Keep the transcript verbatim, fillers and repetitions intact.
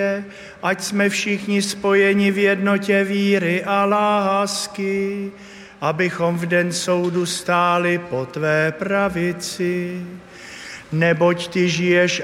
ať jsme všichni spojeni v jednotě víry a lásky, abychom v den soudu stáli po tvé pravici. Neboť ty žiješ